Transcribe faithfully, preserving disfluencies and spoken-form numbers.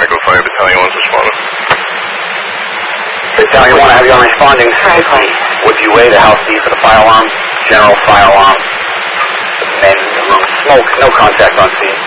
Echo Fire Battalion one's responding. Battalion one, I have you on responding. Would you weigh the house D for the fire alarm? General fire alarm. Men among smoke, no contact on scene.